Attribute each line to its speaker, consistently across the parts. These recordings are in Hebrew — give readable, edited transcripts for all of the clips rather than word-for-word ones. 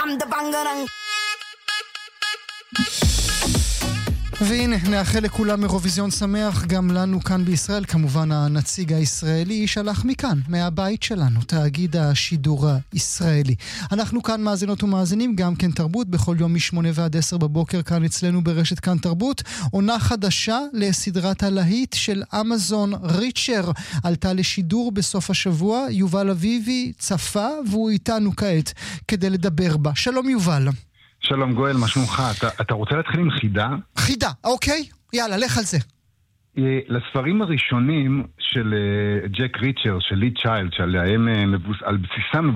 Speaker 1: bam da bangarang.
Speaker 2: והנה, נאחל לכולם אירוויזיון שמח, גם לנו כאן בישראל, כמובן הנציג הישראלי שלח מכאן, מהבית שלנו, תאגיד השידור הישראלי. אנחנו כאן מאזינות ומאזינים, גם כן תרבות, בכל יום מ8 ועד 10 בבוקר, כאן אצלנו ברשת כאן תרבות, עונה חדשה לסדרת הלהיט של אמזון ריצ'ר, עלתה לשידור בסוף השבוע, יובל אביבי צפה, והוא איתנו כעת כדי לדבר בה. שלום יובל.
Speaker 3: שלום גואל, מה שלומך? אתה רוצה להתחיל עם חידה?
Speaker 2: חידה, אוקיי. יאללה, לך על זה.
Speaker 3: לספרים הראשונים של ג'ק ריצ'ר, של לי צ'יילד, שעל בסיסם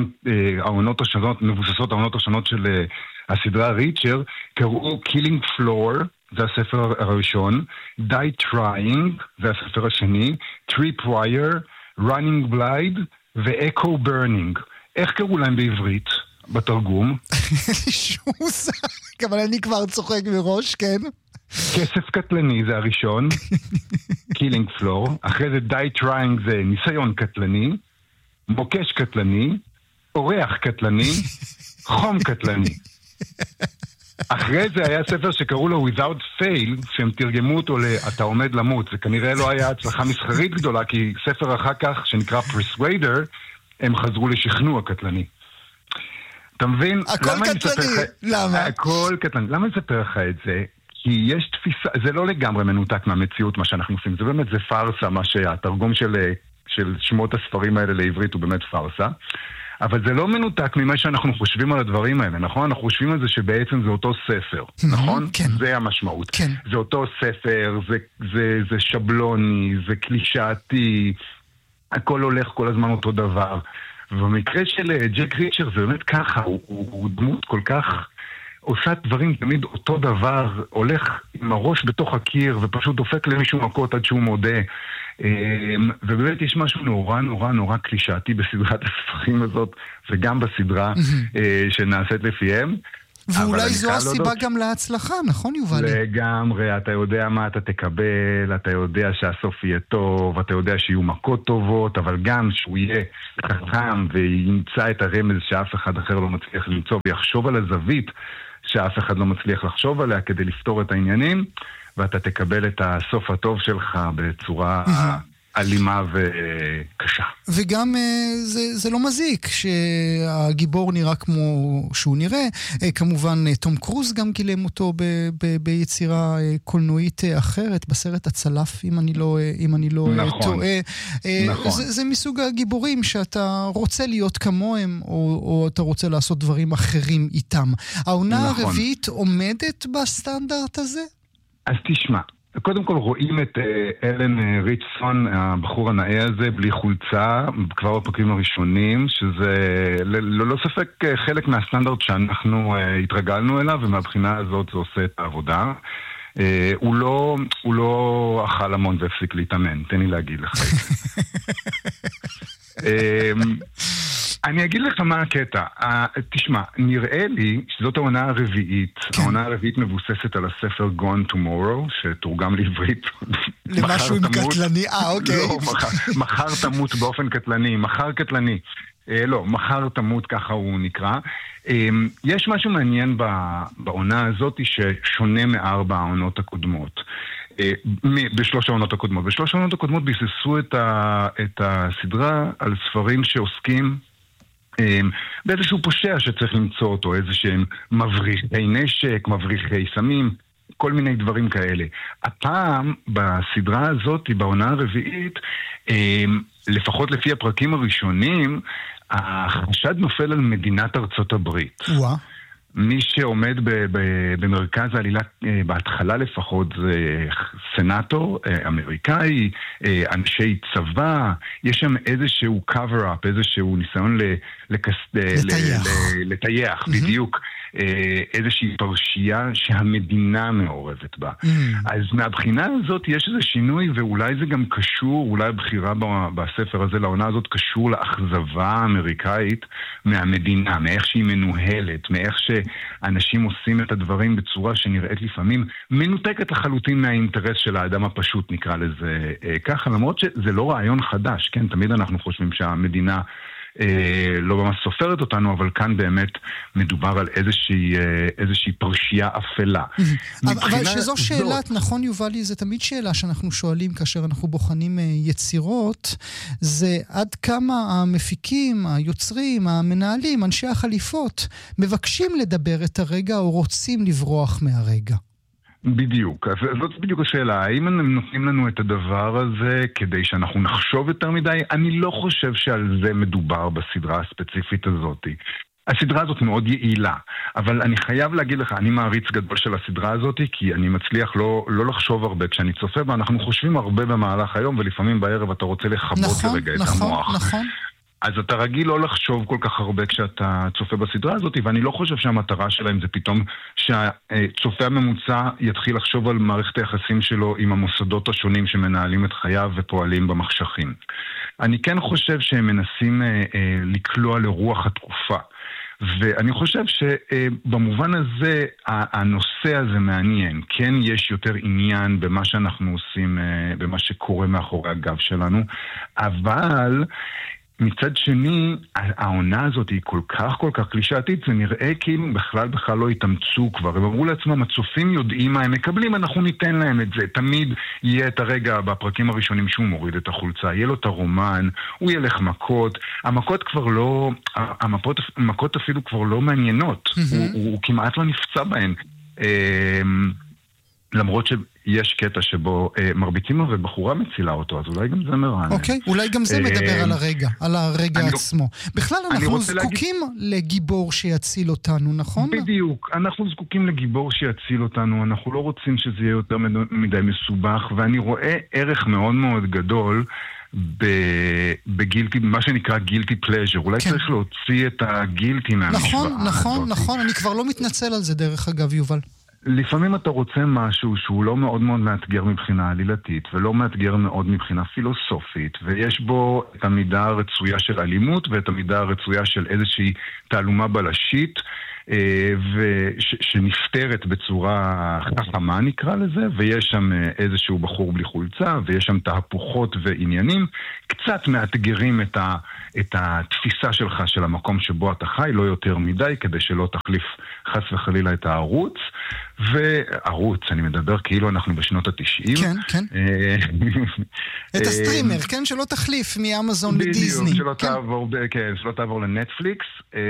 Speaker 3: מבוססות העונות השונות של הסדרה ריצ'ר, קראו Killing Floor, זה הספר הראשון, Die Trying, זה הספר השני, Tripwire, Running Blind ו-Echo Burning. איך קראו להם בעברית? בתרגום.
Speaker 2: שוס, אבל אני כבר צוחק מראש, כן?
Speaker 3: כסף קטלני זה הראשון, Killing Floor, אחרי זה Die Trying זה ניסיון קטלני, מוקש קטלני, אורח קטלני, חום קטלני. אחרי זה היה ספר שקראו לו Without Fail, שהם תרגמו אותו אתה עומד למות, זה כנראה לא היה הצלחה מסחרית גדולה, כי ספר אחר כך שנקרא Persuader, הם חזרו לשכנוע קטלני. אתה מבין?
Speaker 2: הכל קטלני, למה?
Speaker 3: הכל קטלני. למה לספר לך את זה? כי יש תפיסה, זה לא לגמרי מנותק מהמציאות מה שאנחנו עושים, זה באמת, זה פרסה, מה שהתרגום של שמות הספרים האלה לעברית הוא באמת פרסה, אבל זה לא מנותק ממה שאנחנו חושבים על הדברים האלה, נכון? אנחנו חושבים על זה שבעצם זה אותו ספר, נכון?
Speaker 2: כן.
Speaker 3: זה המשמעות.
Speaker 2: כן.
Speaker 3: זה אותו ספר, זה שבלוני, זה קלישאתי, הכל הולך כל הזמן אותו דבר. ובמקרה של ג'ק ריצ'ר זה באמת ככה, הוא דמות כל כך עושה דברים תמיד אותו דבר, הולך עם הראש בתוך הקיר ופשוט דופק למישהו מכות עד שהוא מודה. ובאמת יש משהו נורא נורא נורא קלישאתי בסדרת הספרים הזאת וגם בסדרה שנעשית לפיהם.
Speaker 2: ואולי זו הסיבה גם להצלחה, נכון יובלי?
Speaker 3: לגמרי, אתה יודע מה אתה תקבל, אתה יודע שהסוף יהיה טוב, אתה יודע שיהיו מכות טובות, אבל גם שהוא יהיה חכם וימצא את הרמז שאף אחד אחר לא מצליח למצוא, ויחשוב על הזווית שאף אחד לא מצליח לחשוב עליה כדי לפתור את העניינים, ואתה תקבל את הסוף הטוב שלך בצורה אלימה וקשה.
Speaker 2: וגם זה לא מזיק שהגיבור נראה כמו שהוא נראה. כמובן תום קרוז גם גילם אותו ביצירה קולנועית אחרת, בסרט הצלף, אם אני לא
Speaker 3: נכון,
Speaker 2: טועה.
Speaker 3: נכון.
Speaker 2: זה מסוג הגיבורים שאתה רוצה להיות כמוהם, או אתה רוצה לעשות דברים אחרים איתם. העונה
Speaker 3: נכון.
Speaker 2: הרביעית עומדת בסטנדרט הזה?
Speaker 3: אז תשמע, קודם כל רואים את אלן ריצ'סון, הבחור הנאה הזה, בלי חולצה, כבר בפרקים הראשונים, שזה ללא ספק חלק מהסטנדרט שאנחנו התרגלנו אליו, ומהבחינה הזאת זה עושה את העבודה. הוא לא אכל המון והפסיק להתאמן, תן לי להגיד לך. אני אגיד לך מה הקטע. תשמע, נראה לי שזאת העונה הרביעית. העונה הרביעית מבוססת על הספר Gone Tomorrow, שתורגם לעברית.
Speaker 2: למשהו עם קטלני, אוקיי.
Speaker 3: לא, מחר תמות באופן קטלני, מחר קטלני. לא, מחר תמות, ככה הוא נקרא. יש משהו מעניין בעונה הזאת ששונה מארבע העונות הקודמות. בשלוש העונות הקודמות. בשלוש העונות הקודמות ביססו את הסדרה על ספרים שעוסקים באיזשהו פושע שצריך למצוא אותו, איזשהם מבריחי נשק, מבריחי סמים, כל מיני דברים כאלה. הפעם, בסדרה הזאת, בעונה הרביעית, לפחות לפי הפרקים הראשונים, החשד נופל על מדינת ארצות הברית. מי שעומד במרכז העלילה, בהתחלה לפחות, זה סנאטור אמריקאי, אנשי צבא, יש שם איזשהו cover-up, איזשהו ניסיון לטייח, בדיוק, איזושהי פרשייה שהמדינה מעורבת בה. אז מהבחינה הזאת יש איזה שינוי, ואולי זה גם קשור, אולי הבחירה בספר הזה לעונה הזאת קשור לאכזבה האמריקאית מהמדינה, מאיך שהיא מנוהלת, מאיך שאנשים עושים את הדברים בצורה שנראית לפעמים מנותקת לחלוטין מהאינטרס של האדם הפשוט, נקרא לזה ככה, למרות שזה לא רעיון חדש, כן? תמיד אנחנו חושבים שהמדינה לא ממש סופרת אותנו, אבל כאן באמת מדובר על איזושהי פרשייה אפלה.
Speaker 2: אבל שזו שאלה, נכון יובלי, זה תמיד שאלה שאנחנו שואלים כאשר אנחנו בוחנים יצירות, זה עד כמה המפיקים, היוצרים, המנהלים, אנשי החליפות, מבקשים לדבר את הרגע או רוצים לברוח מהרגע.
Speaker 3: בדיוק, אז זאת בדיוק השאלה, האם הם נותנים לנו את הדבר הזה כדי שאנחנו נחשוב יותר מדי? אני לא חושב שעל זה מדובר בסדרה הספציפית הזאת. הסדרה הזאת מאוד יעילה, אבל אני חייב להגיד לך, אני מעריץ גדול של הסדרה הזאת, כי אני מצליח לא לחשוב הרבה כשאני צופה בה, אנחנו חושבים הרבה במהלך היום, ולפעמים בערב אתה רוצה לחבות לרגע את המוח.
Speaker 2: נכון.
Speaker 3: אז אתה רגיל לא לחשוב כל כך הרבה כשאתה צופה בסדרה הזאת, ואני לא חושב שהמטרה שלהם זה פתאום שהצופה הממוצע יתחיל לחשוב על מערכת היחסים שלו עם המוסדות השונים שמנהלים את חייו ופועלים במחשכים. אני כן חושב שהם מנסים לקלוע לרוח התקופה. ואני חושב שבמובן הזה הנושא הזה מעניין. כן יש יותר עניין במה שאנחנו עושים, במה שקורה מאחורי הגב שלנו, אבל מצד שני, העונה הזאת היא כל כך קלישאתית, זה נראה כאילו בכלל לא התאמצו כבר. הם אמרו לעצמם, הצופים יודעים מה הם מקבלים, אנחנו ניתן להם את זה. תמיד יהיה את הרגע בפרקים הראשונים שהוא מוריד את החולצה, יהיה לו את הרומן, הוא ילך מכות. המכות כבר לא, המכות אפילו כבר לא מעניינות. הוא כמעט לא נפצע בהן. למרות שיש קטע שבו מרביצים לו ובחורה מצילה אותו, אז אולי גם זה מרענן.
Speaker 2: אוקיי, אולי גם זה מדבר על הרגע עצמו. בכלל אנחנו זקוקים לגיבור שיציל אותנו, נכון?
Speaker 3: בדיוק, אנחנו זקוקים לגיבור שיציל אותנו, אנחנו לא רוצים שזה יהיה יותר מדי מסובך, ואני רואה ערך מאוד מאוד גדול בגילטי, מה שנקרא גילטי פלז'ר. אולי צריך להוציא את הגילטי מהמשוואה.
Speaker 2: נכון, אני כבר לא מתנצל על זה דרך אגב, יובל.
Speaker 3: לפעמים אתה רוצה משהו שהוא לא מאוד מאוד מאתגר מבחינה עלילתית, ולא מאתגר מאוד מבחינה פילוסופית, ויש בו את המידה הרצויה של אלימות, ואת המידה הרצויה של איזושהי תעלומה בלשית, שנפטרת בצורה חכמה נקרא לזה, ויש שם איזשהו בחור בלי חולצה, ויש שם תהפוכות ועניינים, קצת מאתגרים את התפיסה שלך של המקום שבו אתה חי, לא יותר מדי, כדי שלא תחליף חס וחלילה את הערוץ, וערוץ, אני מדבר כאילו אנחנו בשנות ה-90.
Speaker 2: כן. את הסטרימר, כן? שלא תחליף מאמזון לדיזני.
Speaker 3: שלא תעבור לנטפליקס,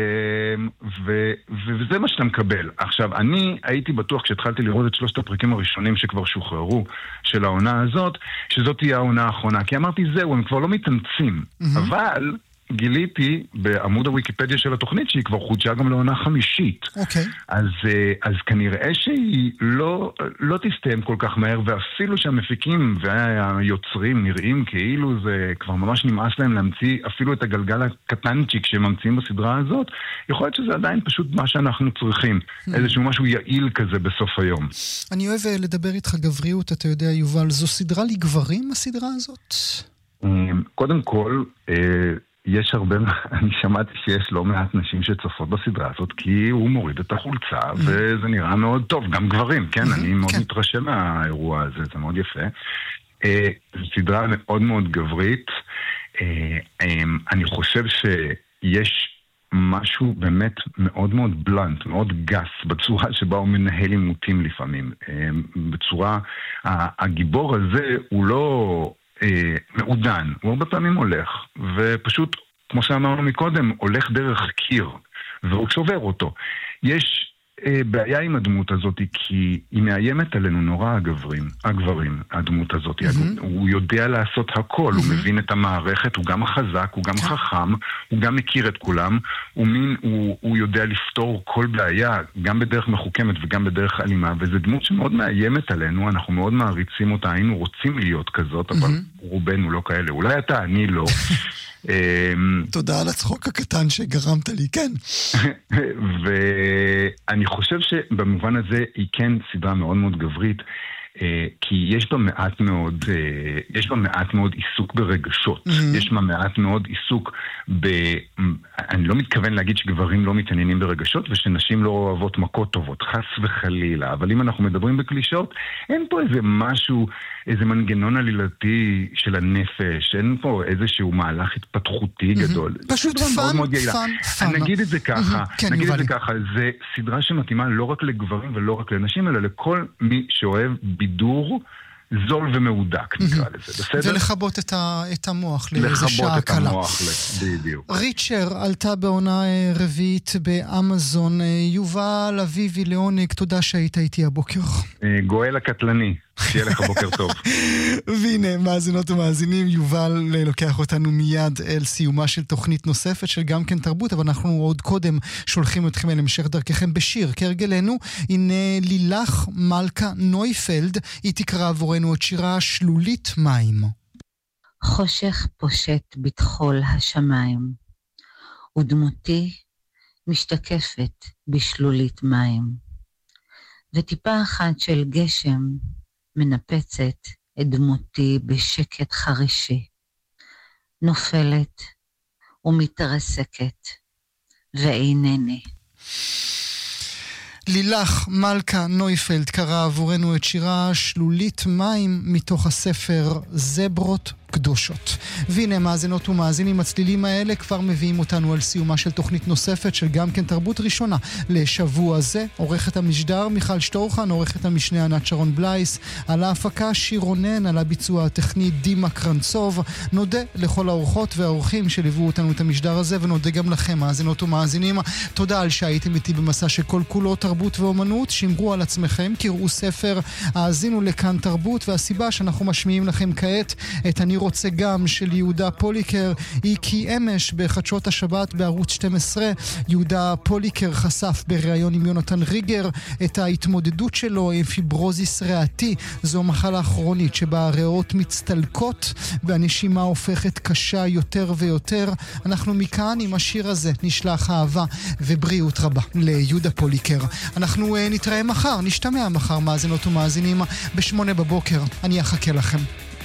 Speaker 3: וזה מה שאתה מקבל. עכשיו, אני הייתי בטוח כשהתחלתי לראות את 3 הפרקים הראשונים שכבר שוחררו של העונה הזאת, שזאת תהיה העונה האחרונה. כי אמרתי, זהו, הם כבר לא מתאמצים. אבל גיליתי בעמוד הוויקיפדיה של התוכנית שהיא כבר חודשה גם לעונה 5.
Speaker 2: אוקיי.
Speaker 3: אז כנראה שהיא לא תסתיים כל כך מהר, ואפילו שהמפיקים והיוצרים נראים כאילו זה כבר ממש נמאס להם להמציא אפילו את הגלגל הקטנצ'יק שממציאים בסדרה הזאת, יכול להיות שזה עדיין פשוט מה שאנחנו צריכים, איזשהו משהו יעיל כזה בסוף היום.
Speaker 2: אני אוהב לדבר איתך גבריות, אתה יודע יובל, זו סדרה לגברים הסדרה הזאת?
Speaker 3: קודם כל, יש הרבה, אני שמעתי שיש לא מעט נשים שצופות בסדרה הזאת, כי הוא מוריד את החולצה, וזה נראה מאוד טוב, גם גברים, כן? אני מאוד מתרשם מהאירוע הזה, זה מאוד יפה. זו סדרה מאוד מאוד גברית. אני חושב שיש משהו באמת מאוד מאוד בלנט, מאוד גס, בצורה שבה הוא מנהל עימותים לפעמים. בצורה, הגיבור הזה הוא לא מעודן, הוא הרבה פעמים הולך, ופשוט, כמו שאמרנו מקודם, הולך דרך קיר, והוא שובר אותו. יש בעיה עם הדמות הזאת, כי היא מאיימת עלינו נורא הגברים, הדמות הזאת. הוא יודע לעשות הכל, הוא מבין את המערכת, הוא גם חזק, הוא גם חכם, הוא גם מכיר את כולם, הוא יודע לפתור כל בעיה, גם בדרך מחוכמת וגם בדרך אלימה, וזו דמות שמאוד מאיימת עלינו, אנחנו מאוד מעריצים אותה, היינו רוצים להיות כזאת, אבל רובנו לא כאלה. אולי אתה, אני לא.
Speaker 2: תודה על הצחוק הקטן שגרמת לי, כן.
Speaker 3: ואני חושב שבמובן הזה היא כן סדרה מאוד מאוד גברית. כי יש בה מעט מאוד עיסוק ברגשות. יש בה מעט מאוד עיסוק אני לא מתכוון להגיד שגברים לא מתעניינים ברגשות ושנשים לא אוהבות מכות טובות, חס וחלילה. אבל אם אנחנו מדברים בקלישות, אין פה איזה משהו, איזה מנגנון עלילתי של הנפש, אין פה איזשהו מהלך התפתחותי גדול.
Speaker 2: פשוט פן.
Speaker 3: נגיד את זה ככה, זה סדרה שמתאימה לא רק לגברים ולא רק לנשים, אלא לכל מי שאוהב בידור זול ומהודק, נקרא לזה, בסדר?
Speaker 2: ולחבות את המוח לאיזה שעה קלה.
Speaker 3: לחבות את המוח, בדיוק.
Speaker 2: ריצ'ר עלתה בעונה רביעית באמזון. יובל אביבי לעונג, תודה שהיית איתי הבוקר.
Speaker 3: גואל הקטלני, שיהיה לך בוקר טוב.
Speaker 2: והנה, מאזינות ומאזינים, יובל לוקח אותנו מיד אל סיומה של תוכנית נוספת של גם כן תרבות, אבל אנחנו עוד קודם שולחים אתכם אל המשך דרככם בשיר. כהרגלנו, הנה לילך מלכה נויפלד, היא תקרא עבורנו את שירה שלולית מים.
Speaker 1: חושך פושט בתחול השמיים, ודמותי משתקפת בשלולית מים, וטיפה אחת של גשם מנפצת את דמותי בשקט חרישי, נופלת ומתרסקת ואינני.
Speaker 2: לילך מלכה נויפלד קרא עבורנו את שירה שלולית מים מתוך הספר זברות קדושות. והנה, מאזינות ומאזינים, הצלילים האלה כבר מביאים אותנו על סיומה של תוכנית נוספת של גם כן תרבות ראשונה לשבוע זה. עורכת המשדר מיכל שטורחן, עורכת המשנה ענת שרון בלייס, על ההפקה שיר רונן, על הביצוע הטכני דימה קרנצוב. נודה לכל האורחות והאורחים שליוו אותנו את המשדר הזה, ונודה גם לכם, מאזינות ומאזינים. תודה על שהייתם איתי במסע שכל כולו תרבות ואומנות. שמרו על עצמכם, קראו ספר, האזינו לכאן תרבות, והסיבה שאנחנו משמיעים לכם כעת את אני רוצה גם של יהודה פוליקר היא כי אמש בחדשות השבת בערוץ 12 יהודה פוליקר חשף בריאיון עם יונתן ריגר את ההתמודדות שלו עם פיברוזיס ריאתי. זו מחלה כרונית שבה הריאות מצטלקות והנשימה הופכת קשה יותר ויותר. אנחנו מכאן עם השיר הזה נשלח אהבה ובריאות רבה ליהודה פוליקר. אנחנו נתראה מחר, נשתמע מחר, מאזינות ומאזינים ב8 בבוקר. אני אחכה לכם.